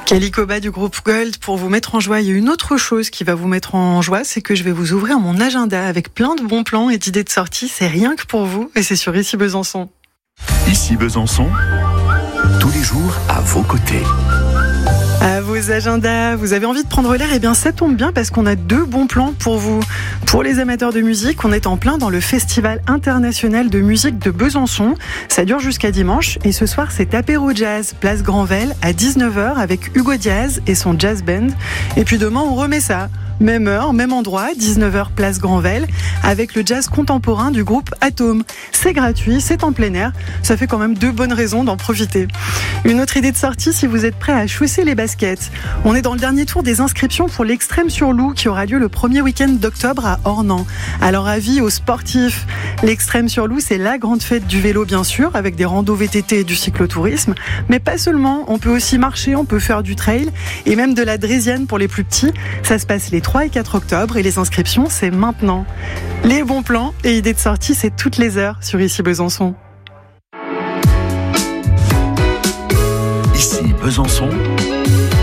Kelly Coba du groupe Gold pour vous mettre en joie. Il y a une autre chose qui va vous mettre en joie, c'est que je vais vous ouvrir mon agenda avec plein de bons plans et d'idées de sortie. C'est rien que pour vous et c'est sur Ici Besançon. Ici Besançon, tous les jours à vos côtés. À vos agendas, vous avez envie de prendre l'air? Eh bien ça tombe bien parce qu'on a 2 bons plans pour vous. Pour les amateurs de musique, on est en plein dans le Festival international de musique de Besançon. Ça dure jusqu'à dimanche et ce soir c'est apéro jazz, place Granvelle à 19h avec Hugo Diaz et son jazz band. Et puis demain on remet ça. Même heure, même endroit, 19h place Granvelle, avec le jazz contemporain du groupe Atome. C'est gratuit, c'est en plein air, ça fait quand même 2 bonnes raisons d'en profiter. Une autre idée de sortie si vous êtes prêt à chausser les baskets. On est dans le dernier tour des inscriptions pour l'Extrême sur Loup qui aura lieu le premier week-end d'octobre à Ornans. Alors avis aux sportifs, l'Extrême sur Loup c'est la grande fête du vélo bien sûr, avec des randos VTT et du cyclotourisme, mais pas seulement, on peut aussi marcher, on peut faire du trail et même de la draisienne pour les plus petits. Ça se passe les 3 et 4 octobre et les inscriptions c'est maintenant. Les bons plans et idées de sortie c'est toutes les heures sur Ici Besançon. Ici Besançon,